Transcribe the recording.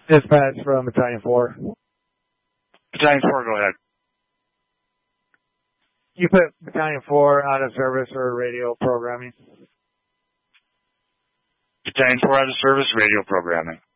Dispatch from Battalion 4. Battalion 4, go ahead. You put Battalion 4 out of service for radio programming. Battalion 4 out of service, radio programming.